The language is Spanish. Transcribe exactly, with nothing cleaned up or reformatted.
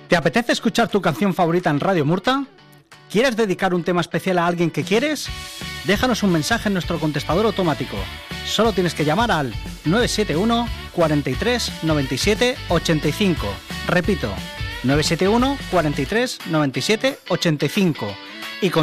¿Te apetece escuchar tu canción favorita en Radio Murta? ¿Quieres dedicar un tema especial a alguien que quieres? Déjanos un mensaje en nuestro contestador automático. Solo tienes que llamar al nueve siete uno, cuarenta y tres, noventa y siete, ochenta y cinco. Repito, nueve siete uno, cuarenta y tres, noventa y siete, ochenta y cinco.